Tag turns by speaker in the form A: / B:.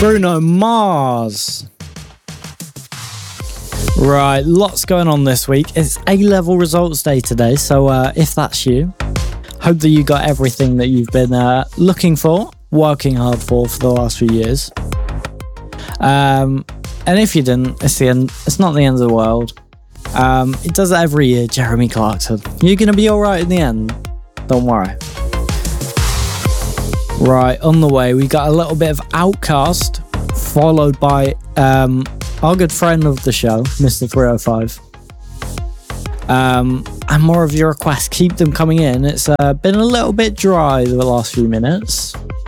A: Bruno Mars. Right, lots going on this week. It's A-level results day today, so if that's you, hope that you got everything that you've been looking for, working hard for the last few years. And if you didn't, it's not the end of the world. It does it every year, Jeremy Clarkson. You're going to be alright in the end. Don't worry. Right, on the way, we got a little bit of Outcast, followed by our good friend of the show, Mr. 305. And more of your requests, keep them coming in. It's been a little bit dry the last few minutes.